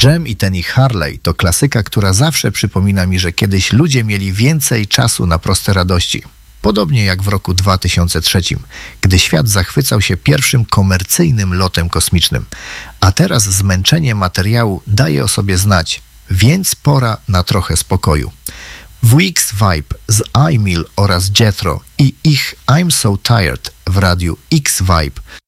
Jam i Tenny Harley to klasyka, która zawsze przypomina mi, że kiedyś ludzie mieli więcej czasu na proste radości. Podobnie jak w roku 2003, gdy świat zachwycał się pierwszym komercyjnym lotem kosmicznym. A teraz zmęczenie materiału daje o sobie znać, więc pora na trochę spokoju. W Weeks Vibe z iMill oraz Jethro i ich I'm So Tired w radiu X Vibe